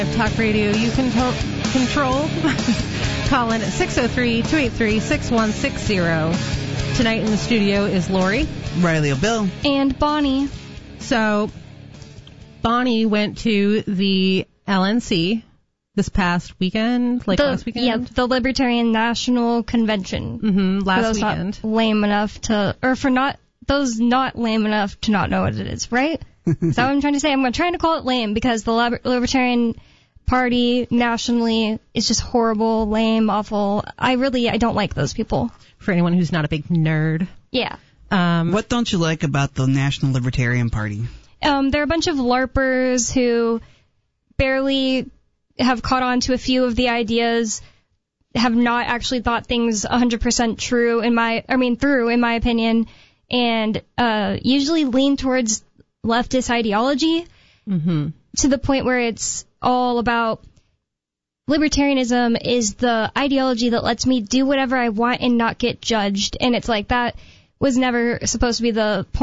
Talk radio you can control. Call in at 603-283-6160. Tonight in the studio is Lori, Riley O'Bill, and Bonnie. So Bonnie went to the LNC this past weekend, last weekend? Yeah, the Libertarian National Convention. Last weekend. Not lame enough to, or for not, those not lame enough to not know what it is, right? Is that what I'm trying to say? I'm trying to call it lame because the Libertarian Party nationally is just horrible, lame, awful. I don't like those people. For anyone who's not a big nerd. Yeah. What don't you like about the National Libertarian Party? They're a bunch of LARPers who barely have caught on to a few of the ideas, have not actually thought things 100% true in my opinion, and usually lean towards leftist ideology to the point where it's all about libertarianism is the ideology that lets me do whatever I want and not get judged. And it's like that was never supposed to be the point